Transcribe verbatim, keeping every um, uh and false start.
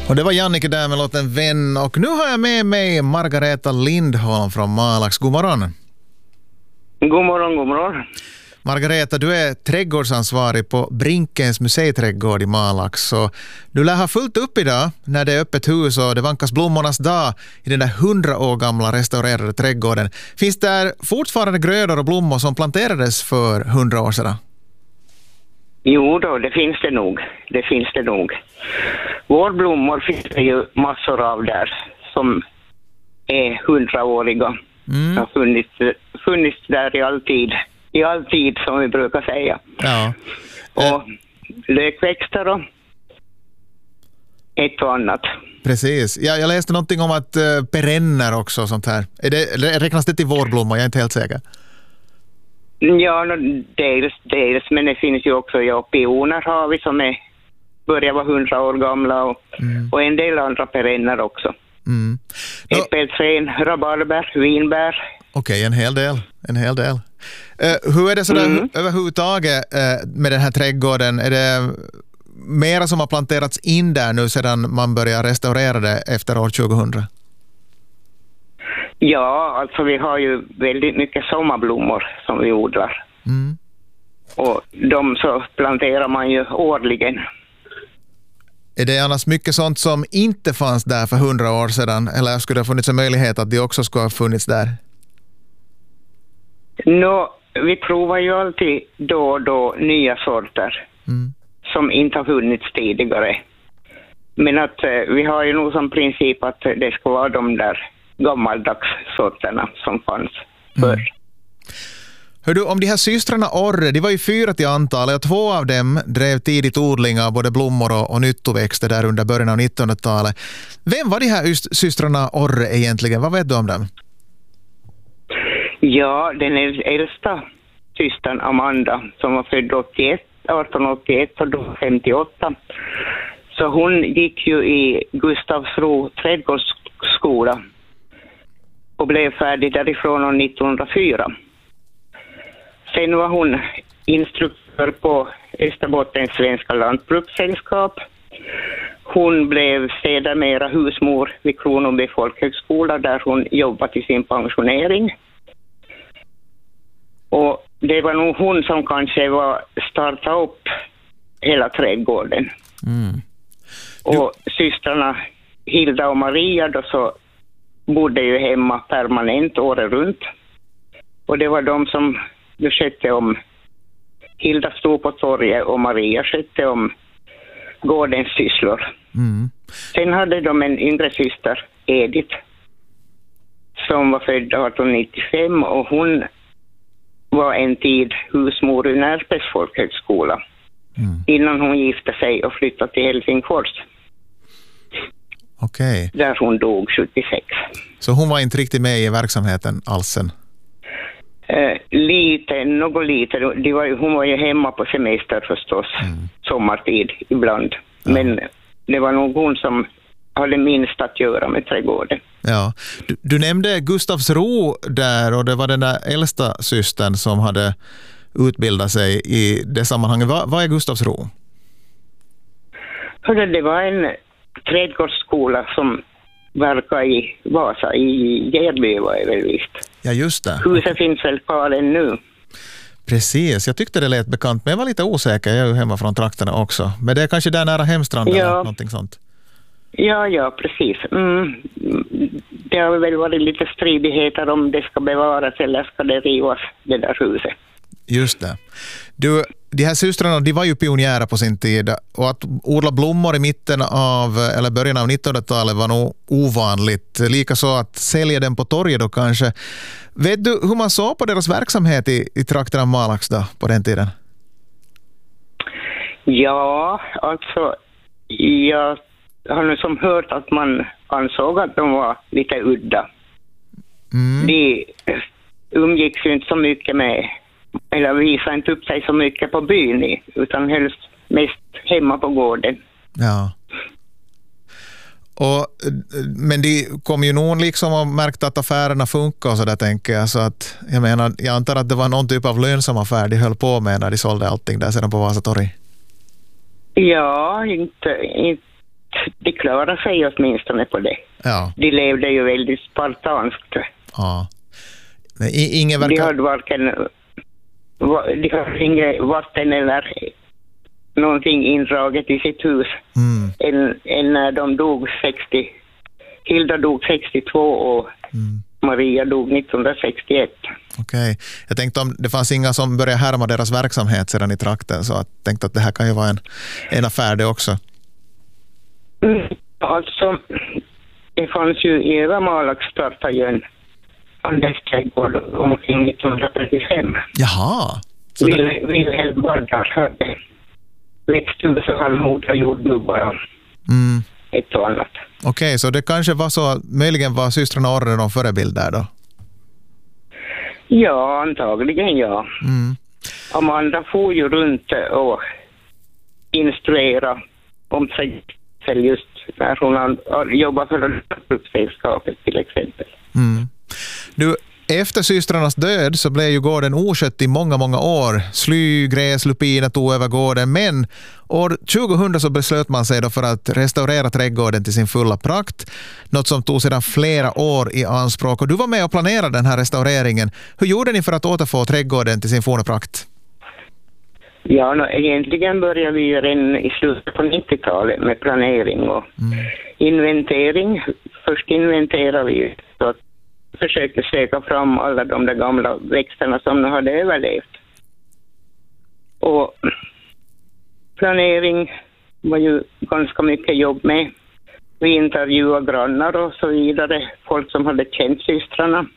Och det var Jannike där med låten Vän. Och nu har jag med mig Margareta Lindholm från Malax. God morgon. God morgon, god morgon. Margareta, du är trädgårdsansvarig på Brinkens museiträdgård i Malax. Så du lär ha fullt upp idag när det är öppet hus och det vankas blommornas dag i den där hundra år gamla restaurerade trädgården. Finns det fortfarande grödor och blommor som planterades för hundra år sedan? Jo då, det finns det nog. Det finns det nog. Vårblommor finns det ju massor av där som är hundraåriga. Mm. Har funnits, funnits där i all tid. I all tid som vi brukar säga. Ja. Och lökväxter och ett och annat. Precis. Jag, jag läste någonting om att uh, perenner också och sånt här. Är det, räknas det till vårblommor? Jag är inte helt säker. Ja, dels, dels, men det finns ju också ja, pioner har vi som är, börjar vara hundra år gamla och, mm. och en del andra perenner också. Mm. Äppelträd, rabarber, vinbär. Okej, okay, en hel del. En hel del. Uh, hur är det sådär mm. överhuvudtaget uh, med den här trädgården? Är det mera som har planterats in där nu sedan man börjar restaurera det efter år tjugohundra? Ja, alltså vi har ju väldigt mycket sommarblommor som vi odlar. Mm. Och de så planterar man ju årligen. Är det annars mycket sånt som inte fanns där för hundra år sedan? Eller skulle det ha funnits en möjlighet att det också skulle ha funnits där? Nå, vi provar ju alltid då och då nya sorter mm. som inte har funnits tidigare. Men att eh, vi har ju nog som princip att det ska vara de där gammaldags sorterna som fanns förr. Mm. Hör du, om de här systrarna Orre, de var ju fyra till antal och två av dem drev tidigt odling av både blommor och, och nyttoväxter där under början av nittonhundratalet. Vem var de här systrarna Orre egentligen? Vad vet du om dem? Ja, den äldsta systern Amanda som var född åttioett, arton åttioett och då femtioåtta. Så hon gick ju i Gustavsro trädgårdsskola och blev färdig därifrån år nittonhundrafyra. Sen var hon instruktör på Österbottens svenska lantbrukssällskap. Hon blev sedermera husmor vid Kronoby folkhögskola där hon jobbat i sin pensionering. Och det var nog hon som kanske var starta upp hela trädgården. Mm. Och systrarna Hilda och Maria då så bodde ju hemma permanent året runt. Och det var de som skötte om, Hilda stod på torget och Maria skötte om gårdens sysslor. Mm. Sen hade de en yngre syster, Edith, som var född arton nittiofem och hon var en tid husmor i Närpes folkhögskola mm. innan hon gifte sig och flyttade till Helsingfors. Okej. Där hon dog sjuttiosex. Så hon var inte riktigt med i verksamheten alls sen? Uh, lite, något lite. De var, hon var ju hemma på semester förstås, mm. sommartid ibland. Ja. Men det var nog hon som hade minst att göra med trädgården. Ja. Du, du nämnde Gustavsro där och det var den där äldsta systern som hade utbildat sig i det sammanhanget. Va, vad är Gustavsro? Hörde, det var en trädgårdsskola som verkar i Vasa, i Järby var det väl visst. Ja, just det. Huset finns väl kvar ännu. Precis, jag tyckte det lät bekant, men jag var lite osäker. Jag är ju hemma från trakterna också. Men det är kanske där nära Hemstranden ja. eller någonting sånt. Ja, ja, precis. Mm. Det har väl varit lite stridigheter om det ska bevaras eller ska det rivas, det där huset. Just det. Du, de här systrarna, de var ju pionjärer på sin tid och att odla blommor i mitten av, eller början av nittonhundratalet var nog ovanligt. Likaså att sälja den på torget då kanske. Vet du hur man såg på deras verksamhet i, i trakten av Malax då, på den tiden? Ja, alltså jag har nu som hört att man ansåg att de var lite udda. Mm. De umgicks ju inte så mycket med, eller visade inte upp sig så mycket på byn utan helst mest hemma på gården. Ja. Och, men de kom ju nog liksom och märkte att affärerna funkar och så där tänker jag. Så att, jag menar, jag antar att det var någon typ av lönsam affär de höll på med när de sålde allting där sedan på Vasatorg. Ja, inte, inte, de klarade sig åtminstone på det. Ja. De levde ju väldigt spartanskt. Ja. Men ingen verkar... De hade varken, de hade inget vatten eller någonting indraget i sitt hus. Mm. Än, än när de dog sextio. Hilda dog sextiotvå och mm. Maria dog nittonhundrasextioett. Okej. Jag tänkte om det fanns inga som började härma deras verksamhet sedan i trakten, så jag tänkte att det här kan ju vara en, en affär det också. Mm. Alltså, det fanns ju i Övermalak startade ju en handelsträdgård omkring nittonhundratrettiofem. Jaha. Det... Wilhelm Bardar hade växthus och halmhot och jordgubbar och mm. ett och annat. Okej, okay, så det kanske var så, möjligen var systrarna Orre någon förebild där då? Ja, antagligen ja. Mm. Amanda får ju runt och instruera om sig just när hon har jobbat för lantbrukssällskapet till exempel. Mm. Du, efter systrarnas död så blev ju gården oskött i många, många år. Sly, gräs, lupiner tog över gården. Men år tjugohundra så beslöt man sig då för att restaurera trädgården till sin fulla prakt. Något som tog sedan flera år i anspråk. Och du var med och planerade den här restaureringen. Hur gjorde ni för att återfå trädgården till sin forna prakt? Ja, no, egentligen började vi ju redan i slutet på nittiotalet med planering och mm. inventering. Först inventerade vi ju så att försökte söka fram alla de där gamla växterna som nu hade överlevt. Och planering var ju ganska mycket jobb med. Vi intervjuade grannar och så vidare, folk som hade känt systrarna.